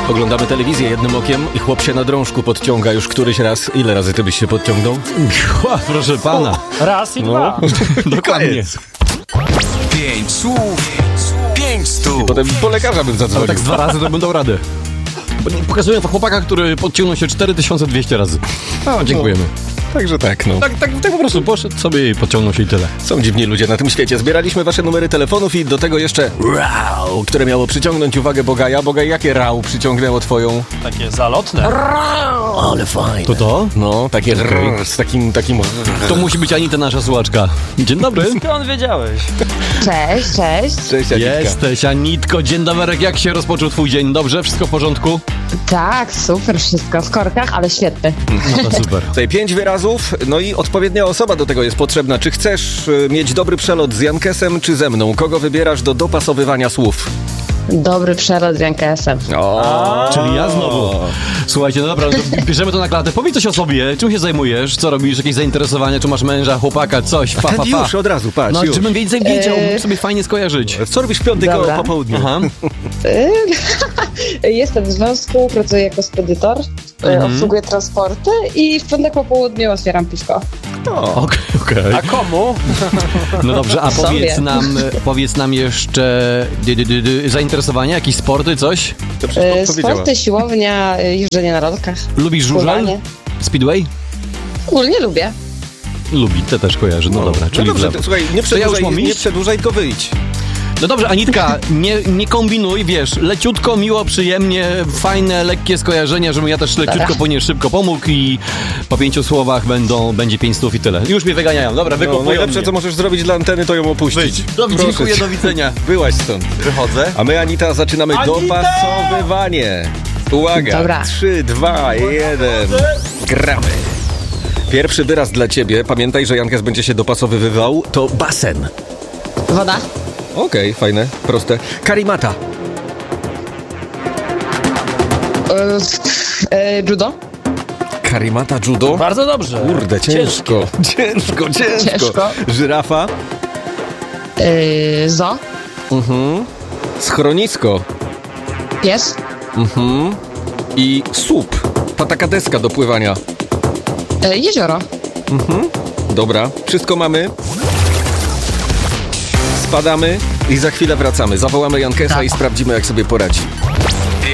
Oglądamy telewizję jednym okiem i chłop się na drążku podciąga już któryś raz. Ile razy ty byś się podciągnął? Proszę pana. Raz i dwa. Dokładnie. 5 słów, 5 stóp. Potem po lekarza bym Ale zadzwonił. tak z 2 razy to bym dał radę. Pokazują to chłopaka, który podciągnął się 4200 razy. No, dziękujemy. Także tak, no. Tak po prostu poszedł sobie i podciągnął się i tyle. Są dziwni ludzie na tym świecie. Zbieraliśmy wasze numery telefonów i do tego jeszcze rau, które miało przyciągnąć uwagę Bogaja. Bogaj, jakie rau przyciągnęło twoją? Takie zalotne. Ale fajne. To? No, takie rrr, z takim... To musi być Anita, nasza słuchaczka. Dzień dobry. Skąd wiedziałeś? Cześć. Cześć, Anitka. Jesteś, Anitko. Dzień dobry. Jak się rozpoczął twój dzień? Dobrze? Wszystko w porządku? Tak, super wszystko. W korkach, ale świetny. No to super. Tutaj 5 wyrazów, no i odpowiednia osoba do tego jest potrzebna. Czy chcesz mieć dobry przelot z Jankesem, czy ze mną? Kogo wybierasz do dopasowywania słów? Dobry przelot z Jankesem. Czyli ja znowu. Słuchajcie, no dobra, to bierzemy to na klatę. Powiedz coś o sobie. Czym się zajmujesz? Co robisz? Jakieś zainteresowania? Czy masz męża, chłopaka, coś? Już, od razu, patrz, No, już. żebym więcej wiedział, mógł sobie fajnie skojarzyć. Co robisz w piątek Dobra. po południu? Aha. Jestem w związku, pracuję jako spedytor, obsługuję transporty i w piątek po południu otwieram piwko. Okej. A komu? No dobrze, a Sobie. powiedz nam jeszcze zainteresowania, jakieś sporty, coś? To wszystko powiedziała. Sporty, siłownia, jeżdżenie na rolkach. Lubisz żużel? Pływanie. Speedway? Ogólnie lubię. Lubi, te też kojarzy, no dobra, No czyli dobrze, w lewo. słuchaj, To ja już mam nie iść? przedłużaj, tylko wyjdź. No dobrze, Anitka, nie kombinuj, wiesz, leciutko, miło, przyjemnie, fajne, lekkie skojarzenia, żebym ja też leciutko po nie szybko pomógł i po 5 słowach będzie 5 słów i tyle. Już mnie wyganiają, dobra, No, wykopują najlepsze, mnie. co możesz zrobić dla anteny, to ją opuścić. Dziękuję, cię. do widzenia. Byłaś stąd. Wychodzę. A my, Anita, zaczynamy dopasowywanie. Uwaga, Dobra. 3, 2, 1. Gramy. Pierwszy wyraz dla ciebie, pamiętaj, że Jankes będzie się dopasowywał, to basen. Woda. Okej, fajne, proste. Karimata. Judo. Karimata judo? Bardzo dobrze. Kurde, ciężko. Ciężko. Żyrafa. Zo. Schronisko. Pies. I słup. Ta taka deska do pływania. Jezioro. Dobra, wszystko mamy. Spadamy i za chwilę wracamy. Zawołamy Jankesa i sprawdzimy, jak sobie poradzi.